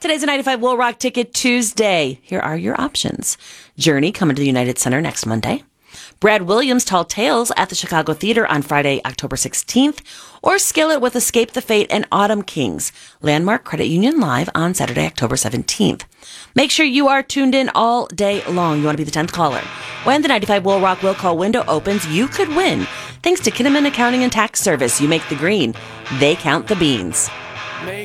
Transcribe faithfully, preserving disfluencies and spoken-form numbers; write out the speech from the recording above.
Today's a ninety-five Will Rock Ticket Tuesday. Here are your options. Journey coming to the United Center next Monday. Brad Williams' Tall Tales at the Chicago Theater on Friday, October sixteenth. Or Skillet with Escape the Fate and Autumn Kings. Landmark Credit Union Live on Saturday, October seventeenth. Make sure you are tuned in all day long. You want to be the tenth caller. When the ninety-five Will Rock Will Call window opens, you could win. Thanks to Kinnaman Accounting and Tax Service, you make the green. They count the beans.